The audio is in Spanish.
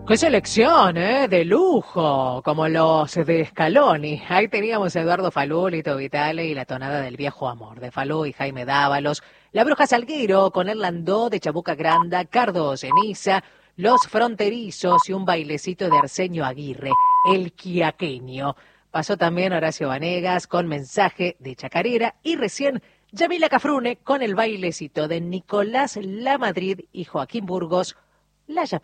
¡Qué selección, de lujo! Como los de Scaloni. Ahí teníamos a Eduardo Falú, Lito Vitale y la tonada del viejo amor de Falú y Jaime Dávalos. La Bruja Salguero con Erlandó de Chabuca Granda, Cardo Ceniza, Los Fronterizos y un bailecito de Arsenio Aguirre, el quiaqueño. Pasó también Horacio Vanegas con Mensaje de Chacarera y recién Yamila Cafrune con el bailecito de Nicolás Lamadrid y Joaquín Burgos, La Yapita.